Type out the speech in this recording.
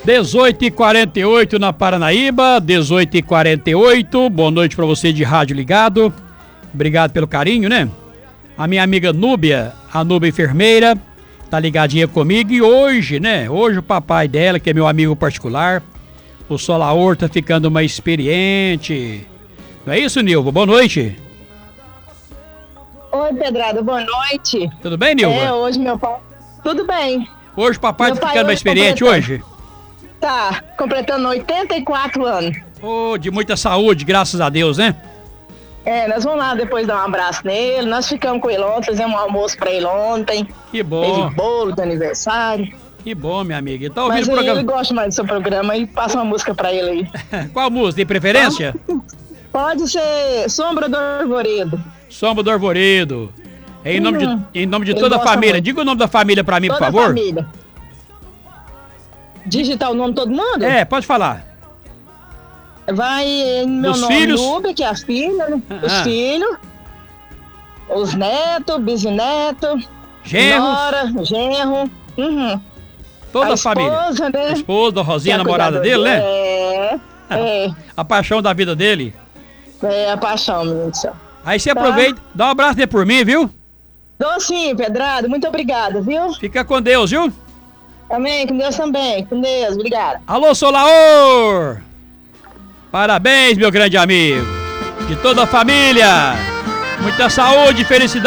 18h48 na Paranaíba, 18h48. Boa noite pra você de rádio ligado. Obrigado pelo carinho, né? A minha amiga Núbia, a Núbia enfermeira, tá ligadinha comigo. E hoje, né? Hoje o papai dela, que é meu amigo particular, o Solaor, tá ficando mais experiente. Não é isso, Nilva? Boa noite. Oi, Pedrado, boa noite. Tudo bem, Nilva? Hoje meu pai... Tudo bem. Hoje o papai tá ficando mais experiente hoje? Tá, completando 84 anos. De muita saúde, graças a Deus, né? Nós vamos lá depois dar um abraço nele. Nós ficamos com ele ontem, fizemos um almoço pra ele ontem. Que bom. Fez bolo de aniversário. Que bom, minha amiga. Então, mas o programa... ele gosta mais do seu programa e passa uma música pra ele aí. Qual música? Tem preferência? Pode ser Sombra do Arvoredo. Sombra do Arvoredo. Em nome de toda a família. Muito. Diga o nome da família pra mim, por favor. Toda a família. Digitar o nome de todo mundo? Pode falar. Vai meu os nome, filhos? Nube, que é a filha, os filhos, os netos, bisnetos, genros, genro, toda a família. Esposa, né? A esposa da Rosinha, a namorada dele, né? A paixão da vida dele. A paixão, meu Deus. Aí você aproveita, dá um abraço dele por mim, viu? Dou sim, Pedrado, muito obrigada, viu? Fica com Deus, viu? Amém, com Deus também, com Deus, obrigada. Alô, Solaor! Parabéns, meu grande amigo. De toda a família. Muita saúde e felicidade.